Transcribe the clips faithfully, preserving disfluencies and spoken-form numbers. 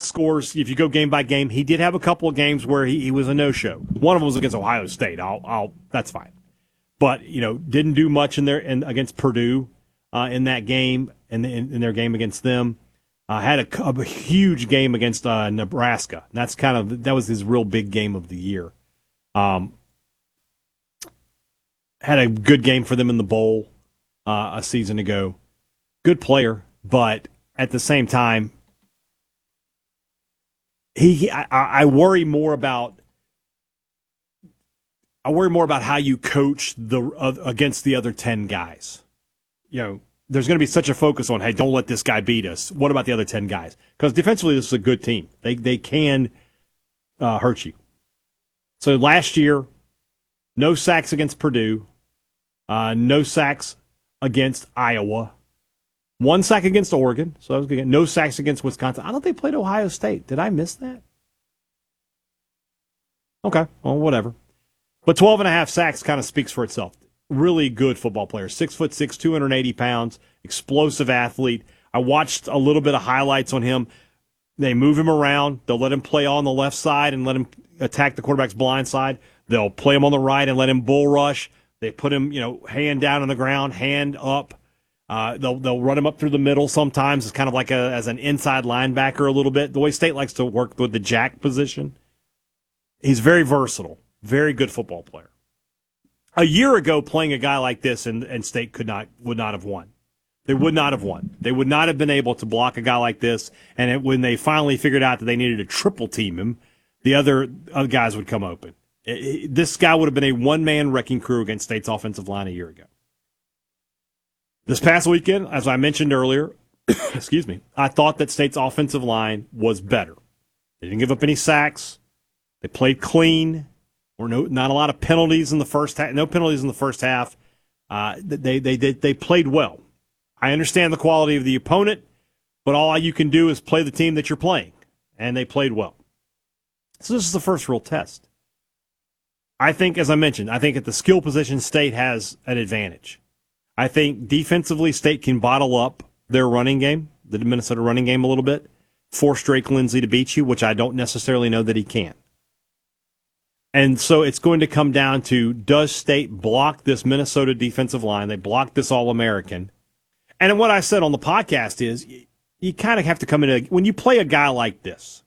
scores, if you go game by game, he did have a couple of games where he, he was a no-show. One of them was against Ohio State. I'll, I'll, that's fine. But, you know, didn't do much in there in, against Purdue uh, in that game, in, in, in their game against them. Uh, had a, a huge game against uh, Nebraska. That's kind of that was his real big game of the year. Um, had a good game for them in the bowl uh, a season ago. Good player, but at the same time, he I, I worry more about. I worry more about how you coach the uh, against the other ten guys. You know, there's going to be such a focus on, hey, don't let this guy beat us. What about the other ten guys? Because defensively, this is a good team. They they can uh, hurt you. So last year, no sacks against Purdue, uh, no sacks against Iowa, one sack against Oregon. So that was good. No sacks against Wisconsin. I don't think they played Ohio State. Did I miss that? Okay, well, whatever. But twelve and a half sacks kind of speaks for itself. Really good football player. Six foot six, two hundred eighty pounds, explosive athlete. I watched a little bit of highlights on him. They move him around. They'll let him play on the left side and let him attack the quarterback's blind side. They'll play him on the right and let him bull rush. They put him, you know, hand down on the ground, hand up. Uh, they'll they'll run him up through the middle sometimes. It's kind of like a, as an inside linebacker a little bit. The way State likes to work with the jack position. He's very versatile. Very good football player. A year ago, playing a guy like this, and, and State could not would not have won. They would not have won. They would not have been able to block a guy like this. And it, when they finally figured out that they needed to triple team him, the other, other guys would come open. It, it, this guy would have been a one-man wrecking crew against State's offensive line a year ago. This past weekend, as I mentioned earlier, excuse me, I thought that State's offensive line was better. They didn't give up any sacks. They played clean. Or no, not a lot of penalties in the first half. No penalties in the first half. Uh, they they they they played well. I understand the quality of the opponent, but all you can do is play the team that you're playing, and they played well. So this is the first real test. I think, as I mentioned, I think at the skill position, State has an advantage. I think defensively, State can bottle up their running game, the Minnesota running game, a little bit, force Drake Lindsey to beat you, which I don't necessarily know that he can. And so it's going to come down to, does State block this Minnesota defensive line? They block this All-American. And what I said on the podcast is, you, you kind of have to come in, a, when you play a guy like this,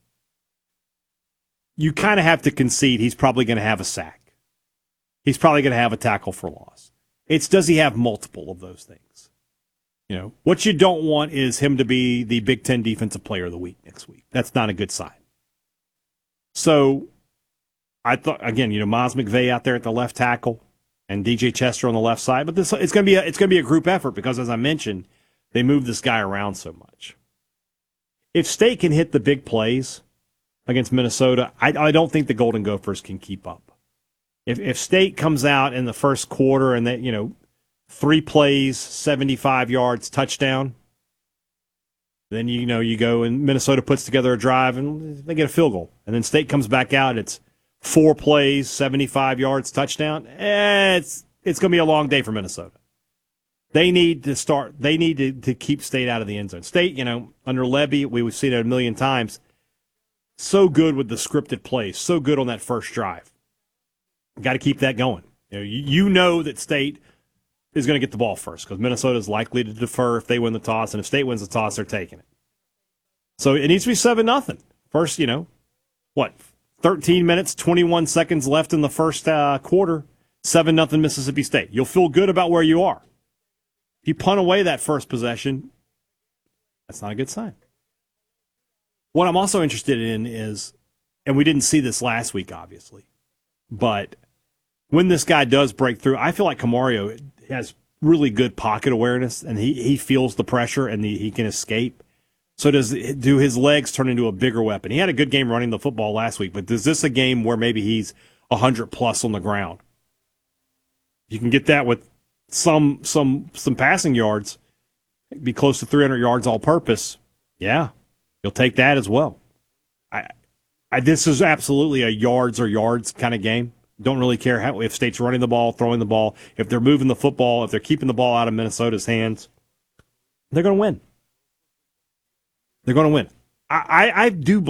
you kind of have to concede he's probably going to have a sack. He's probably going to have a tackle for loss. It's, does he have multiple of those things? You know, what you don't want is him to be the Big Ten Defensive Player of the Week next week. That's not a good sign. So, I thought, again, you know, Miles McVay out there at the left tackle and D J Chester on the left side, but this it's going to be a, it's going to be a group effort because, as I mentioned, they move this guy around so much. If State can hit the big plays against Minnesota, I, I don't think the Golden Gophers can keep up. If if State comes out in the first quarter and that, you know, three plays, seventy-five yards, touchdown, then you know you go and Minnesota puts together a drive and they get a field goal, and then State comes back out, it's four plays, seventy-five yards, touchdown. Eh, it's it's going to be a long day for Minnesota. They need to start. They need to, to keep State out of the end zone. State, you know, under Lebby, we would see it a million times. So good with the scripted plays. So good on that first drive. Got to keep that going. You know, you, you know that State is going to get the ball first because Minnesota is likely to defer if they win the toss, and if State wins the toss, they're taking it. So it needs to be seven nothing. First, you know, what? thirteen minutes, twenty-one seconds left in the first uh, quarter, seven nothing Mississippi State. You'll feel good about where you are. If you punt away that first possession, that's not a good sign. What I'm also interested in is, and we didn't see this last week, obviously, but when this guy does break through, I feel like Camario has really good pocket awareness, and he, he feels the pressure, and he, he can escape. So does do his legs turn into a bigger weapon? He had a good game running the football last week, but is this a game where maybe he's one hundred plus on the ground? You can get that with some some some passing yards, be close to three hundred yards all purpose. Yeah, you'll take that as well. I, I this is absolutely a yards or yards kind of game. Don't really care how, if State's running the ball, throwing the ball, if they're moving the football, if they're keeping the ball out of Minnesota's hands, they're going to win. They're going to win. I, I, I do